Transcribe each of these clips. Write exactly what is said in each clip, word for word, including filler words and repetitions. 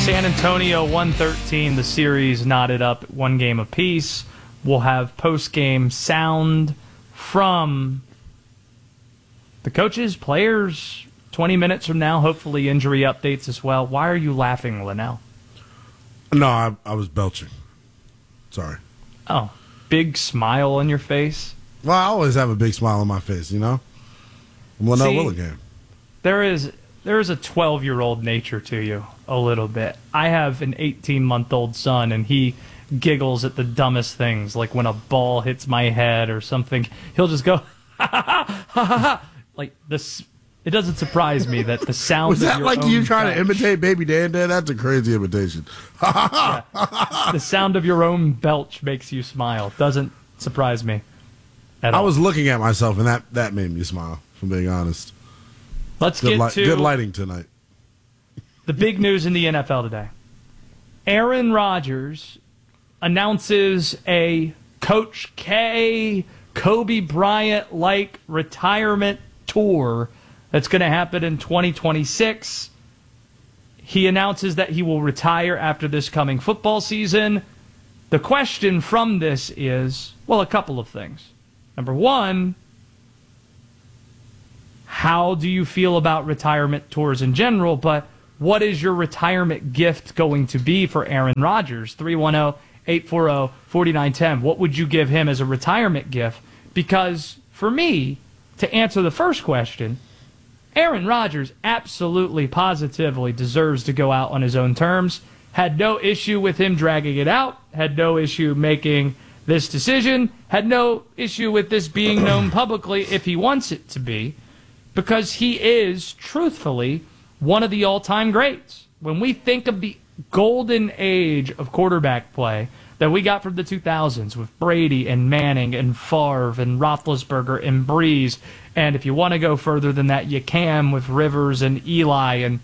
San Antonio one thirteen, the series knotted up one game apiece. We'll have post-game sound from the coaches, players, twenty minutes from now, hopefully injury updates as well. Why are you laughing, Linnell? No, I, I was belching. Sorry. Oh, big smile on your face? Well, I always have a big smile on my face, you know? I'm Linnell Willingham. There is, there is a twelve-year-old nature to you, a little bit. I have an eighteen-month-old son, and he giggles at the dumbest things, like when a ball hits my head or something. He'll just go, ha ha ha ha ha ha. Like this. It doesn't surprise me that the sound Was of that your like own you trying belch, to imitate Baby Dan Dan? That's a crazy imitation. yeah, the sound of your own belch makes you smile. Doesn't surprise me at all. I was looking at myself, and that, that made me smile, if I'm being honest. Let's Good, get li- to good lighting tonight. the big news in the N F L today. Aaron Rodgers announces a Coach K, Kobe Bryant-like retirement tour that's going to happen in twenty twenty-six. He announces that he will retire after this coming football season. The question from this is, well, a couple of things. Number one, how do you feel about retirement tours in general? But what is your retirement gift going to be for Aaron Rodgers? three one zero, eight four zero, four nine one zero. What would you give him as a retirement gift? Because for me, to answer the first question, Aaron Rodgers absolutely, positively deserves to go out on his own terms. Had no issue with him dragging it out. Had no issue making this decision. Had no issue with this being known publicly if he wants it to be. Because he is, truthfully, one of the all-time greats. When we think of the golden age of quarterback play that we got from the two thousands with Brady and Manning and Favre and Roethlisberger and Breeze, and if you want to go further than that, you can with Rivers and Eli, and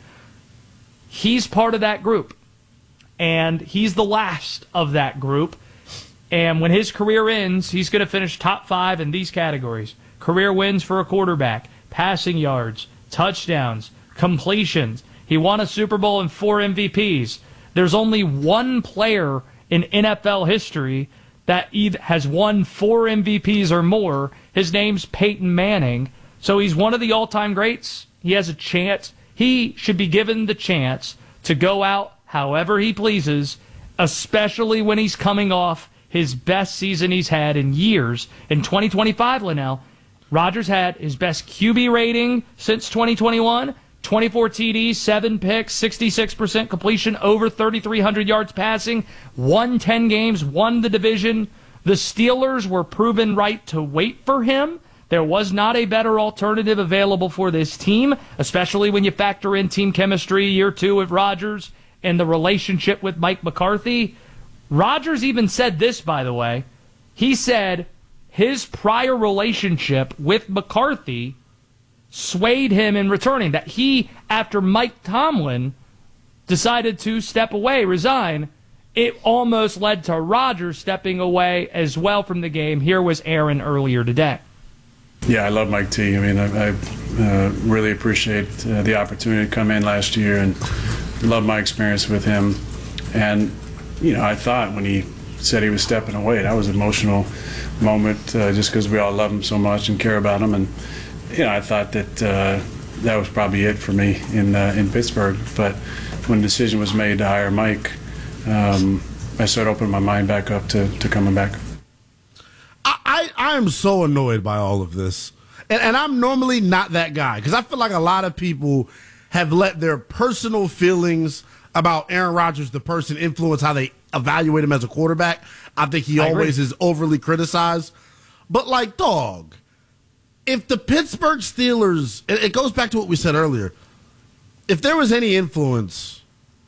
he's part of that group. And he's the last of that group. And when his career ends, he's going to finish top five in these categories. Career wins for a quarterback, passing yards, touchdowns, completions. He won a Super Bowl and four M V Ps. There's only one player in N F L history that either has won four M V Ps or more. His name's Peyton Manning. So he's one of the all-time greats. He has a chance. He should be given the chance to go out however he pleases, especially when he's coming off his best season he's had in years. In twenty twenty-five, Linnell, Rodgers had his best Q B rating since twenty twenty-one, twenty-four T Ds, seven picks, sixty-six percent completion, over thirty-three hundred yards passing, won ten games, won the division. The Steelers were proven right to wait for him. There was not a better alternative available for this team, especially when you factor in team chemistry year two with Rodgers and the relationship with Mike McCarthy. Rodgers even said this, by the way. He said his prior relationship with McCarthy swayed him in returning. That he, after Mike Tomlin decided to step away, resign, it almost led to Rodgers stepping away as well from the game. Here was Aaron earlier today. Yeah, I love Mike T. I mean, I, I uh, really appreciate uh, the opportunity to come in last year and love my experience with him. And, you know, I thought when he said he was stepping away, that was an emotional moment uh, just because we all love him so much and care about him. And, you know, I thought that uh, that was probably it for me in uh, in Pittsburgh. But when the decision was made to hire Mike, um, I started opening my mind back up to, to coming back. I, I, I am so annoyed by all of this. And, and I'm normally not that guy because I feel like a lot of people have let their personal feelings about Aaron Rodgers, the person, influence how they evaluate him as a quarterback. I think he I always agree. is overly criticized. But, like, dog, if the Pittsburgh Steelers, it, it goes back to what we said earlier, if there was any influence,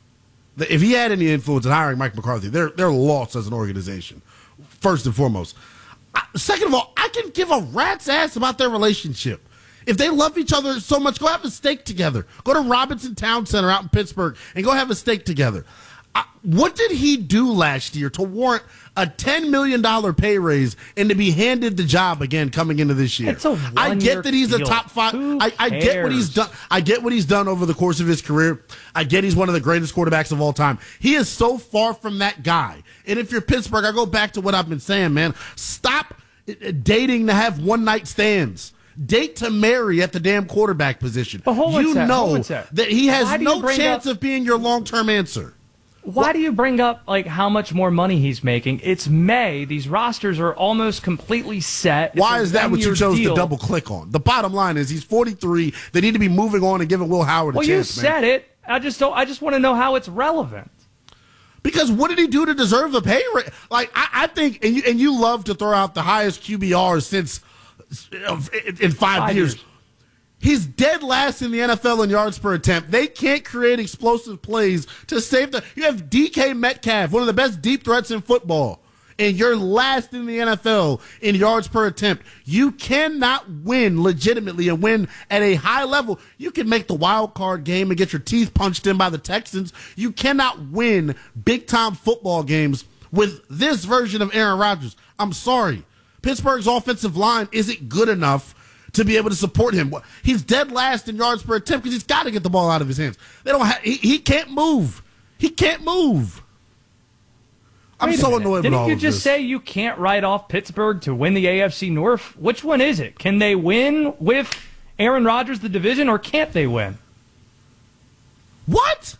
if he had any influence in hiring Mike McCarthy, they're, they're lost as an organization, first and foremost. I, second of all, I can give a rat's ass about their relationship. If they love each other so much, go have a steak together. Go to Robinson Town Center out in Pittsburgh and go have a steak together. I, what did he do last year to warrant a ten million dollars pay raise and to be handed the job again coming into this year? It's a I get that he's deal. a top five. Who I, I get what he's cares? done. I get what he's done over the course of his career. I get he's one of the greatest quarterbacks of all time. He is so far from that guy. And if you're Pittsburgh, I go back to what I've been saying, man. Stop dating to have one night stands. Date to marry at the damn quarterback position. But hold on you a sec, know hold on a sec. that he has Why do you no bring chance up- of being your long-term answer. Why do you bring up like how much more money he's making? It's May. These rosters are almost completely set. It's Why a is that what you one-year chose deal. to double click on? The bottom line is he's forty-three. They need to be moving on and giving Will Howard a Well, you chance, man. said it. I just don't. I just want to know how it's relevant. Because what did he do to deserve the pay rate? Like I, I think, and you, and you love to throw out the highest Q B R since uh, in, in five, Five years. years. He's dead last in the N F L in yards per attempt. They can't create explosive plays to save the. You have D K Metcalf, one of the best deep threats in football, and you're last in the N F L in yards per attempt. You cannot win legitimately and win at a high level. You can make the wild card game and get your teeth punched in by the Texans. You cannot win big time football games with this version of Aaron Rodgers. I'm sorry. Pittsburgh's offensive line isn't good enough to be able to support him. He's dead last in yards per attempt because he's got to get the ball out of his hands. They don't. Ha- he, he can't move. He can't move. I'm Wait a so minute. annoyed Didn't with all you of just this. say you can't write off Pittsburgh to win the A F C North? Which one is it? Can they win with Aaron Rodgers the division, or can't they win? What?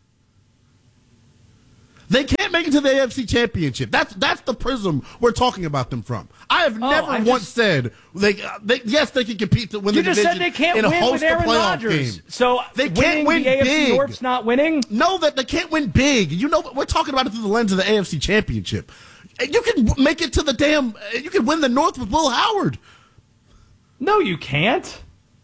They can't make it to the A F C Championship. That's that's the prism we're talking about them from. I have Oh, never I once just- said they, uh, they. Yes, they can compete to win You the just division said they can't and win host with a Aaron playoff Rodgers. game. So They can't winning win the A F C big. North's not winning. No, that they can't win big. You know, we're talking about it through the lens of the A F C Championship. You can w- make it to the damn. You can win the North with Will Howard. No, you can't.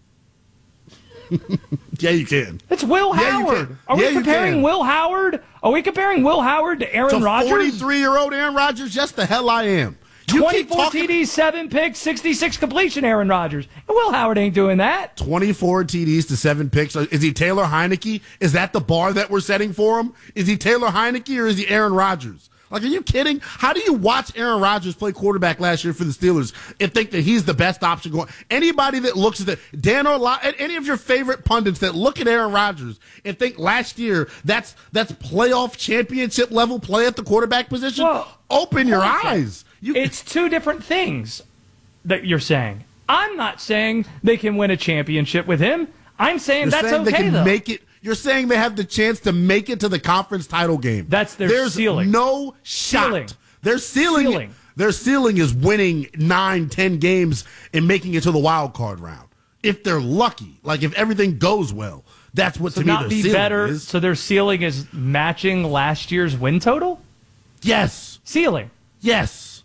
Yeah, you can. It's Will Yeah, you Howard. can. Are Yeah, we you comparing can. Will Howard? Are we comparing Will Howard to Aaron To Rodgers? forty-three-year-old Aaron Rodgers, yes, the hell I am. You keep twenty-four talking. T Ds, seven picks, sixty-six completion. Aaron Rodgers and Will Howard ain't doing that. twenty-four T Ds to seven picks. Is he Taylor Heineke? Is that the bar that we're setting for him? Is he Taylor Heineke or is he Aaron Rodgers? Like, are you kidding? How do you watch Aaron Rodgers play quarterback last year for the Steelers and think that he's the best option going? Anybody that looks at that, Dan Orla, any of your favorite pundits that look at Aaron Rodgers and think last year that's that's playoff championship level play at the quarterback position, Well, open your okay. eyes. You, It's two different things that you're saying. I'm not saying they can win a championship with him. I'm saying You're that's saying okay they can though. make it. You're saying they have the chance to make it to the conference title game. That's their There's ceiling. no shot. Ceiling. Their ceiling, Ceiling. Their ceiling is winning nine, ten games and making it to the wild card round. If they're lucky, like if everything goes well, that's what so to me not their be ceiling better. is. So their ceiling is matching last year's win total. Yes, Ceiling. yes,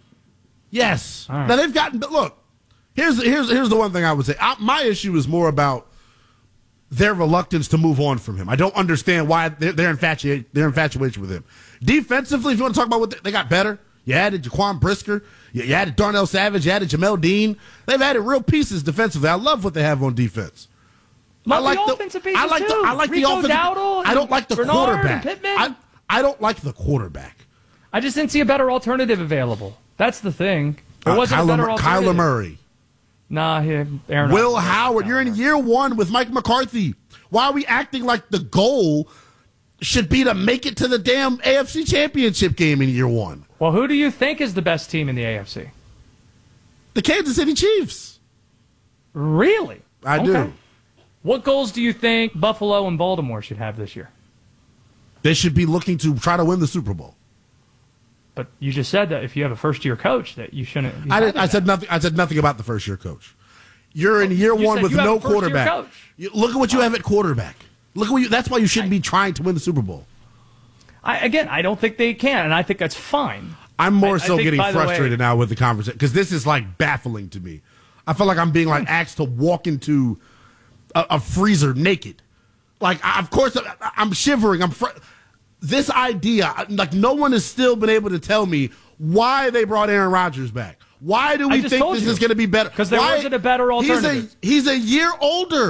yes. All right. Now they've gotten. But look, here's here's here's the one thing I would say. I, my issue is more about their reluctance to move on from him. I don't understand why they're, they're infatuated. They're infatuated with him. Defensively, if you want to talk about what they, they got better, you added Jaquan Brisker, you, you added Darnell Savage, you added Jamel Dean. They've added real pieces defensively. I love what they have on defense. Love I like the the offensive pieces I like too. the I like Rico the offensive. Dowdle I don't like the Bernard quarterback. and Pittman. I, I don't like the quarterback. I just didn't see a better alternative available. That's the thing. There Uh, wasn't Kyler, a better Mur- alternative. Kyler Murray. Nah, he, Aaron. Will Rodgers. Howard, you're in year one with Mike McCarthy. Why are we acting like the goal should be to make it to the damn A F C Championship game in year one? Well, who do you think is the best team in the A F C? The Kansas City Chiefs. Really? I Okay. do. What goals do you think Buffalo and Baltimore should have this year? They should be looking to try to win the Super Bowl. But you just said that if you have a first-year coach, that you shouldn't. be I, did, having I that. said nothing. I said nothing about the first year coach. You're in year You one said with you have no a first-year quarterback. coach. You- look at what you have at quarterback. Look at what you. That's why you shouldn't be trying to win the Super Bowl. I, again, I don't think they can, and I think that's fine. I'm more I- I so think, getting by the way- frustrated now with the conversation because this is like baffling to me. I feel like I'm being like asked to walk into a, a freezer naked. Like, I, of course, I, I'm shivering. I'm fr- this idea. I- Like, no one has still been able to tell me why they brought Aaron Rodgers back. Why do I we just think told this you. is going to be better? 'Cause there Why- wasn't a better alternative. He's a, he's a year older.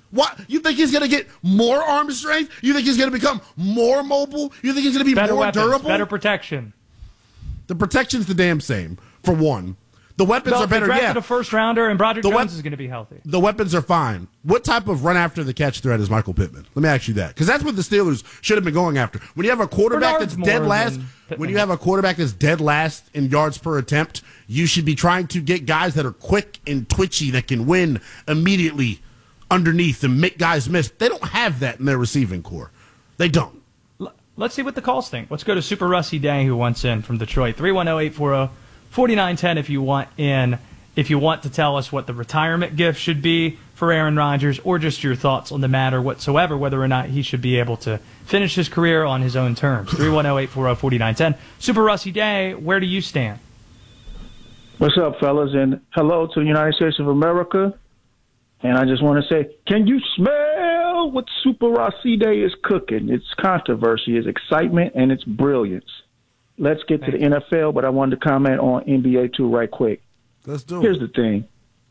What? You think he's going to get more arm strength? You think he's going to become more mobile? You think he's going to be better more weapons, durable? better protection. The protection's the damn same, for one. The weapons No, are better, they drafted yeah. a first rounder, and Broderick The Jones wep- is going to be healthy. The weapons are fine. What type of run after the catch threat is Michael Pittman? Let me ask you that, because that's what the Steelers should have been going after. When you have a quarterback Bernard's that's dead more last, than Pittman. when you have a quarterback that's dead last in yards per attempt, you should be trying to get guys that are quick and twitchy that can win immediately underneath and make guys miss. They don't have that in their receiving core. They don't. L- Let's see what the calls think. Let's go to Super Rusty Day, who wants in from Detroit. three one zero, eight four zero, four nine one zero if you want in. If you want to tell us what the retirement gift should be for Aaron Rodgers, or just your thoughts on the matter whatsoever, whether or not he should be able to finish his career on his own terms. three one zero, eight four zero, four nine one zero. Super Rusty Day, where do you stand? What's up, fellas? And hello to the United States of America. And I just want to say, can you smell what Super Rossi Day is cooking? It's controversy, it's excitement, and it's brilliance. Let's get to the N F L, but I wanted to comment on N B A too right quick. Let's do Here's it. the thing.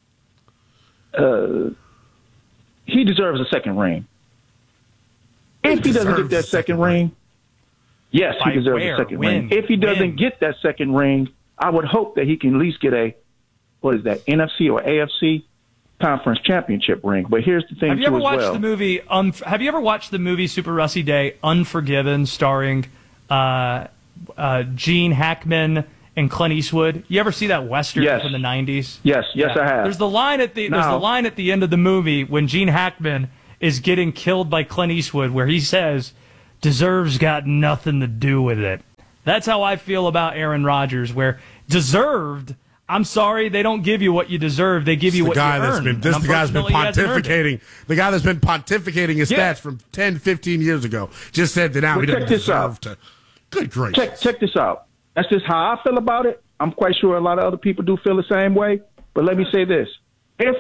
Uh, he deserves a second ring. If he doesn't deserves get that a second second ring, yes, By he deserves where? a second When? ring. If he doesn't When? get that second ring, I would hope that he can at least get a, what is that, N F C or A F C conference championship ring. But here's the thing, Have you too, ever as watched well. the movie? Um, have you ever watched the movie Super Rusty Day, Unforgiven, starring uh, uh, Gene Hackman and Clint Eastwood? You ever see that western Yes. from the nineties? Yes, yes, I have. There's the line at the there's Now- the line at the end of the movie when Gene Hackman is getting killed by Clint Eastwood, where he says, "Deserves got nothing to do with it." That's how I feel about Aaron Rodgers. Where deserved, I'm sorry, they don't give you what you deserve. They give you the what guy you that's earned. been this And the guy's been unfortunately, he hasn't earned it. pontificating the guy that's been pontificating his Yeah. stats from ten, fifteen years ago just said that now Well, he doesn't check this deserve out. to. Good gracious. Check check this out. That's just how I feel about it. I'm quite sure a lot of other people do feel the same way. But let me say this. If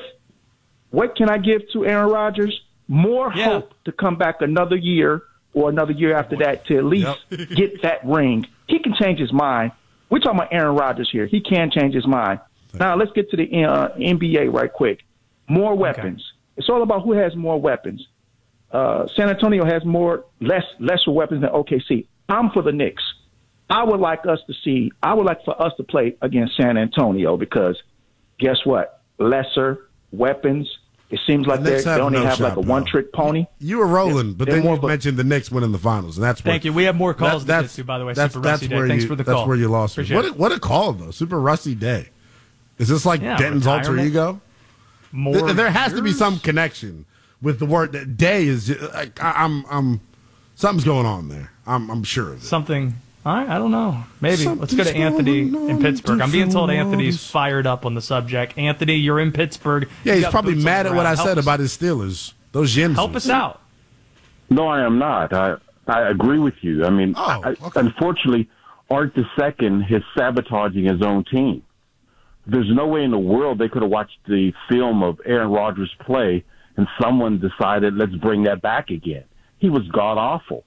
what can I give to Aaron Rodgers? More Yeah. hope to come back another year or another year after that to at least Yep. get that ring. He can change his mind. We're talking about Aaron Rodgers here. He can change his mind. Now let's get to the uh, N B A right quick. More weapons. It's all about who has more weapons. Uh, San Antonio has more less lesser weapons than O K C. I'm for the Knicks. I would like us to see. I would like for us to play against San Antonio because guess what? Lesser weapons. It seems like The they Knicks have only no have like shot, a pal. one-trick pony. You were rolling, but They're then more you of a- mentioned the Knicks winning the finals, and that's where, Thank you. We have more calls that- to get to, by the way. That's, Super that's Rusty Day. where Thanks you, for the that's call. where you lost me. Appreciate What it. a, what a call though, Super Rusty Day. Is this like Yeah, Denton's alter retirement. ego? More Th- there has to be years? some connection with the word that day is. Just, like, I, I'm, I'm, something's going on there. I'm, I'm sure of it. something. All right, I don't know. Maybe. Let's go to Something's Anthony going in on Pittsburgh. I'm being told different Anthony's waters. fired up on the subject. Anthony, you're in Pittsburgh. Yeah, You he's got probably boots on mad the at what I ground. Help said us- about his Steelers. Those Yinzers. Help us out. No, I am not. I I agree with you. I mean, Oh, I, okay. unfortunately, Art the Second is sabotaging his own team. There's no way in the world they could have watched the film of Aaron Rodgers play and someone decided, let's bring that back again. He was god awful.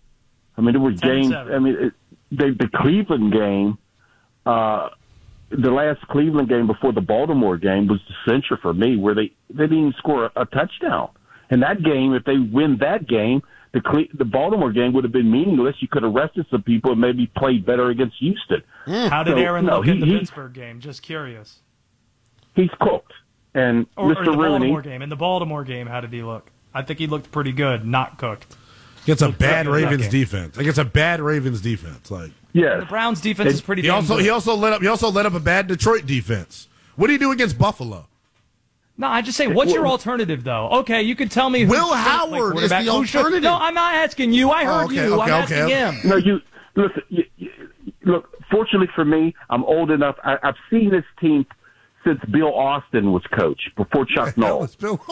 I mean, it was ten games. seven. I mean, it, the, the Cleveland game, uh, the last Cleveland game before the Baltimore game was the cincher for me, where they, they didn't even score a, a touchdown. And that game, if they win that game, the Cle- the Baltimore game would have been meaningless. You could have rested some people and maybe played better against Houston. How did So, Aaron no, look he- in the he- Pittsburgh game? Just curious. He's cooked. And Or, or Mister the Rooney, Baltimore game. In the Baltimore game, how did he look? I think he looked pretty good, not cooked. Against a Looked bad pretty good in that Ravens game. defense. Against a bad Ravens defense. Like yes. The Browns' defense is pretty he damn also good. he also let up he also let up a bad Detroit defense. What do you do against Buffalo? No, I just say, what's your alternative, though? Okay, you could tell me who Will shouldn't play Howard is quarterback, the who should- alternative. No, I'm not asking you. I heard okay, you. okay, I'm okay, asking okay. him. No, you listen. You, you, look, fortunately for me, I'm old enough. I, I've seen this team since Bill Austin was coach, before Chuck Hell, Noll. it's Bill-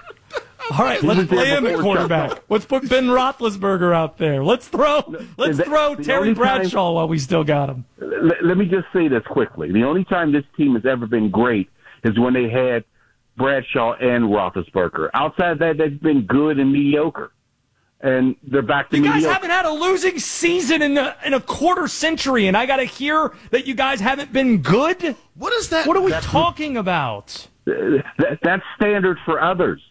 All right, let's was there play him at before quarterback. Chuck Let's put Ben Roethlisberger out there. Let's throw. Let's the- throw the Terry only time- Bradshaw while we still got him. Let, let me just say this quickly. The only time this team has ever been great is when they had Bradshaw and Roethlisberger. Outside of that, they've been good and mediocre. And they're back to You guys mediocre. haven't had a losing season in a, in a quarter century, and I got to hear that you guys haven't been good? What is that? What are we That's- talking about? That, that's standard for others.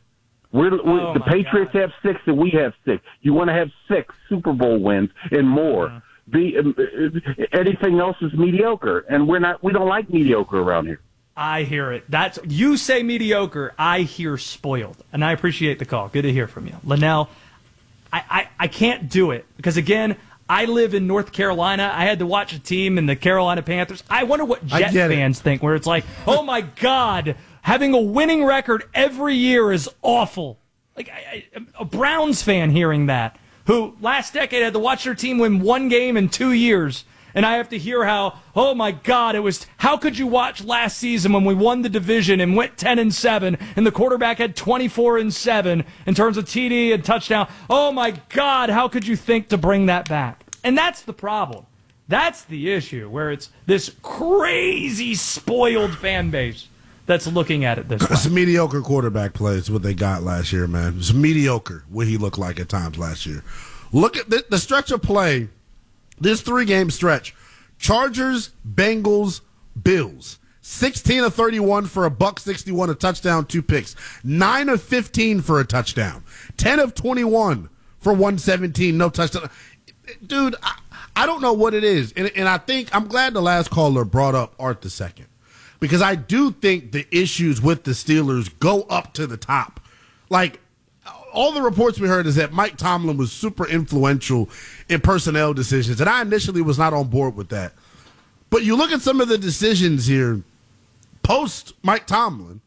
We're, we're Oh, the my Patriots God. have six, and we have six. You want to have six Super Bowl wins and more. Yeah. The um, uh, anything else is mediocre, and we're not. We don't like mediocre around here. I hear it. That's you say mediocre. I hear spoiled, and I appreciate the call. Good to hear from you, Linnell. I, I, I can't do it because again, I live in North Carolina. I had to watch a team in the Carolina Panthers. I wonder what Jet fans think, where it's like, oh my God, having a winning record every year is awful. Like I, I, a Browns fan hearing that, who last decade had to watch their team win one game in two years. And I have to hear how, oh my God, it was, how could you watch last season when we won the division and went ten and seven and the quarterback had twenty-four and seven in terms of T D and touchdown? Oh my God, how could you think to bring that back? And that's the problem. That's the issue, where it's this crazy spoiled fan base that's looking at it this way. It's a mediocre quarterback play. It's what they got last year, man. It's mediocre what he looked like at times last year. Look at the, the stretch of play, this three-game stretch. Chargers, Bengals, Bills. sixteen of thirty-one for a buck sixty-one, a touchdown, two picks. nine of fifteen for a touchdown. ten of twenty-one for one seventeen, no touchdown. Dude, I, I don't know what it is. And, and I think, I'm glad the last caller brought up Art the Second. Because I do think the issues with the Steelers go up to the top. Like, all the reports we heard is that Mike Tomlin was super influential in personnel decisions. And I initially was not on board with that. But you look at some of the decisions here, post Mike Tomlin,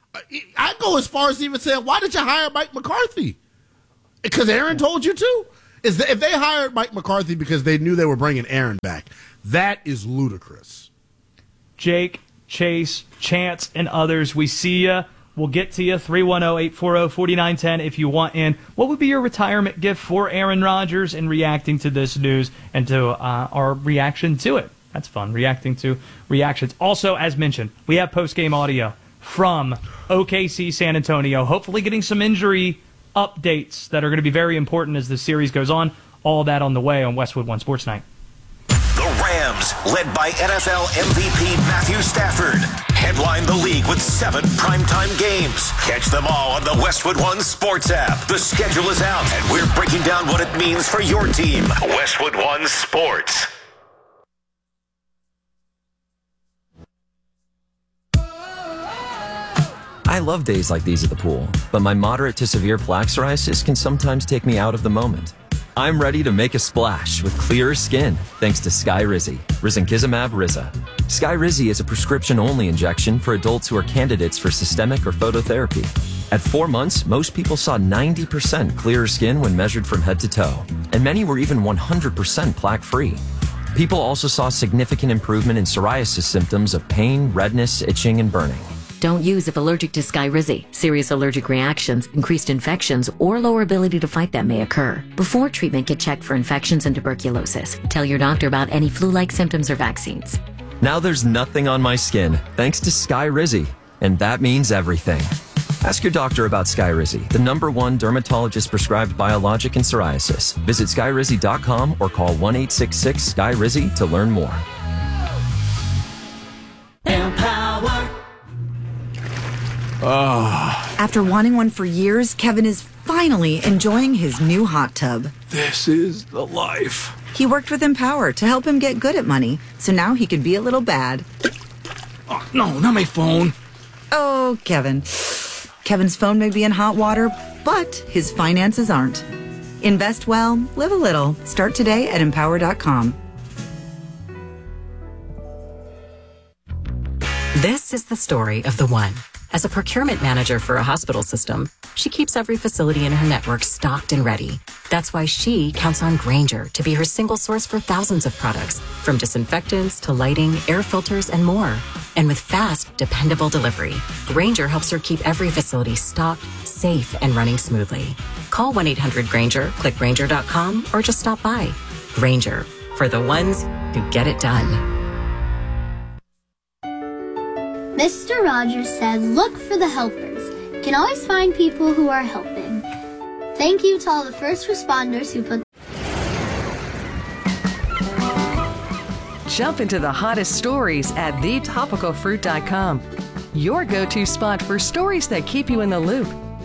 I go as far as even saying, why did you hire Mike McCarthy? Because Aaron told you to? Is that if they hired Mike McCarthy because they knew they were bringing Aaron back, that is ludicrous. Jake, Chase, Chance, and others, we see you. We'll get to you. three one zero, eight four zero, four nine one zero if you want in. What would be your retirement gift for Aaron Rodgers in reacting to this news and to uh, our reaction to it? That's fun, reacting to reactions. Also, as mentioned, we have post-game audio from O K C San Antonio, hopefully getting some injury updates that are going to be very important as the series goes on. All that on the way on Westwood One Sports Night. The Rams, led by N F L M V P Matthew Stafford, headline the league with seven primetime games. Catch them all on the Westwood One Sports app. The schedule is out, and we're breaking down what it means for your team. Westwood One Sports. I love days like these at the pool, but my moderate to severe plaque psoriasis can sometimes take me out of the moment. I'm ready to make a splash with clearer skin thanks to Skyrizi, risankizumab Riza. Skyrizi is a prescription-only injection for adults who are candidates for systemic or phototherapy. At four months, most people saw ninety percent clearer skin when measured from head to toe, and many were even one hundred percent plaque-free. People also saw significant improvement in psoriasis symptoms of pain, redness, itching, and burning. Don't use if allergic to Skyrizi. Serious allergic reactions, increased infections, or lower ability to fight them may occur. Before treatment, get checked for infections and tuberculosis. Tell your doctor about any flu-like symptoms or vaccines. Now there's nothing on my skin thanks to Skyrizi, and that means everything. Ask your doctor about Skyrizi, the number one dermatologist-prescribed biologic in psoriasis. Visit skyrizi dot com or call one eight six six Sky Rizi to learn more. Empower. Oh. After wanting one for years, Kevin is finally enjoying his new hot tub. This is the life. He worked with Empower to help him get good at money, so now he can be a little bad. Oh, no, not my phone. Oh, Kevin. Kevin's phone may be in hot water, but his finances aren't. Invest well, live a little. Start today at empower dot com. This is the story of the one. As a procurement manager for a hospital system, she keeps every facility in her network stocked and ready. That's why she counts on Grainger to be her single source for thousands of products, from disinfectants to lighting, air filters, and more. And with fast, dependable delivery, Grainger helps her keep every facility stocked, safe, and running smoothly. Call one eight hundred Grainger, click Grainger dot com, or just stop by. Grainger, for the ones who get it done. Mister Rogers said, look for the helpers. You can always find people who are helping. Thank you to all the first responders who put... Jump into the hottest stories at the topical fruit dot com. Your go-to spot for stories that keep you in the loop.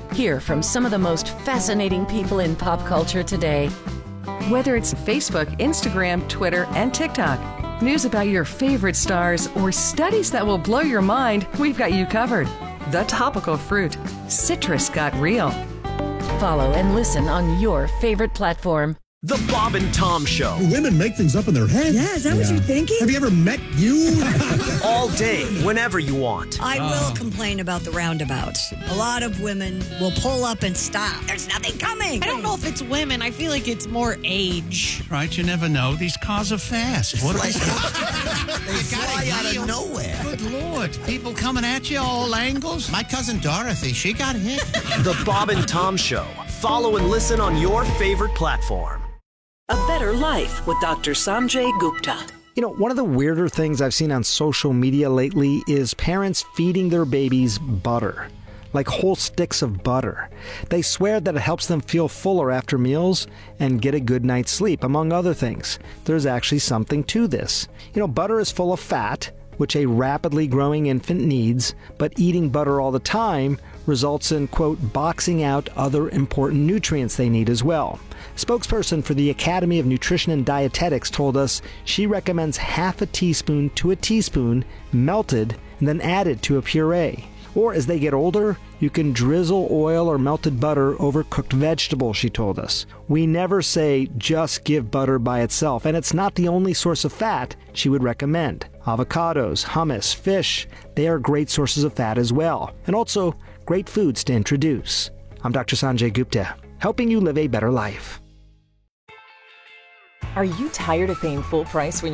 Hear from some of the most fascinating people in pop culture today. Whether it's Facebook, Instagram, Twitter, and TikTok, news about your favorite stars, or studies that will blow your mind, we've got you covered. The Topical Fruit. Citrus got real. Follow and listen on your favorite platform. The Bob and Tom Show. Women make things up in their head. Yeah, is that yeah. what you're thinking? Have you ever met you? All day, whenever you want. I will complain about the roundabouts. A lot of women will pull up and stop. There's nothing coming. I don't know if it's women. I feel like it's more age. Right, you never know. These cars are fast. What they fly out of nowhere. Good Lord. People coming at you all angles. My cousin Dorothy, she got hit. The Bob and Tom Show. Follow and listen on your favorite platform. A Better Life with Doctor Sanjay Gupta. You know, one of the weirder things I've seen on social media lately is parents feeding their babies butter, like whole sticks of butter. They swear that it helps them feel fuller after meals and get a good night's sleep, among other things. There's actually something to this. You know, butter is full of fat, which a rapidly growing infant needs, but eating butter all the time results in, quote, boxing out other important nutrients they need as well. Spokesperson for the Academy of Nutrition and Dietetics told us she recommends half a teaspoon to a teaspoon melted and then added to a puree. Or as they get older, you can drizzle oil or melted butter over cooked vegetables, she told us. We never say just give butter by itself, and it's not the only source of fat she would recommend. Avocados, hummus, fish, they are great sources of fat as well, and also great foods to introduce. I'm Doctor Sanjay Gupta, helping you live a better life. Are you tired of paying full price when